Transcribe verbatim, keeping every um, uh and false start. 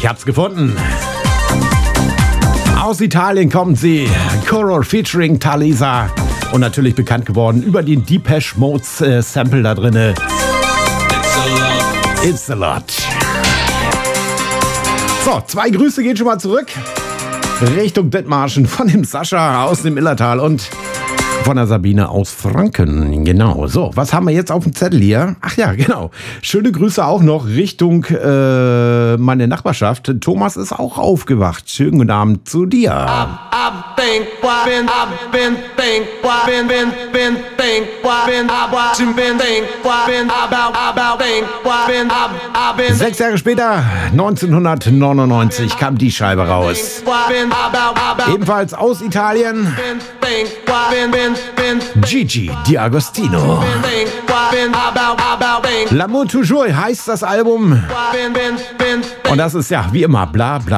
hab's gefunden. Aus Italien kommt sie, Coro featuring Talisa und natürlich bekannt geworden über den Depeche Mode äh, Sample da drinne. It's a lot. So, zwei Grüße gehen schon mal zurück Richtung Dithmarschen von dem Sascha aus dem Illertal und von der Sabine aus Franken. Genau. So, was haben wir jetzt auf dem Zettel hier? Ach ja, genau. Schöne Grüße auch noch Richtung äh, meine Nachbarschaft. Thomas ist auch aufgewacht. Schönen guten Abend zu dir. Sechs Jahre später, neunzehnhundertneunundneunzig, kam die Scheibe raus. Ebenfalls aus Italien. Gigi D'Agostino. L'amour toujours heißt das Album. Und das ist ja wie immer bla bla